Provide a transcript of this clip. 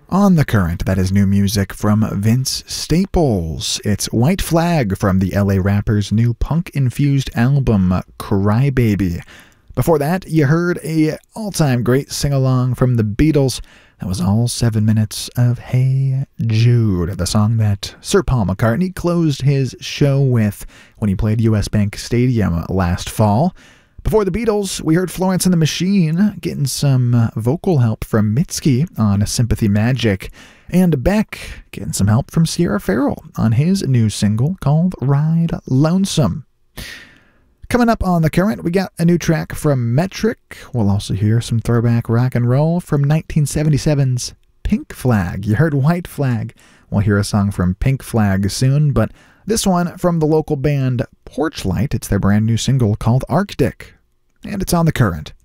On the Current, that is new music from Vince Staples. It's White Flag from the LA Rapper's new punk-infused album, Crybaby. Before that, you heard a all-time great sing-along from the Beatles. That was all 7 minutes of Hey Jude, the song that Sir Paul McCartney closed his show with when he played US Bank Stadium last fall. Before the Beatles, we heard Florence and the Machine getting some vocal help from Mitski on Sympathy Magic, and Beck getting some help from Sierra Farrell on his new single called Ride Lonesome. Coming up on The Current, we got a new track from Metric. We'll also hear some throwback rock and roll from 1977's Pink Flag. You heard White Flag. We'll hear a song from Pink Flag soon, but this one from the local band Porchlight. It's their brand new single called Arctic. And it's on The Current.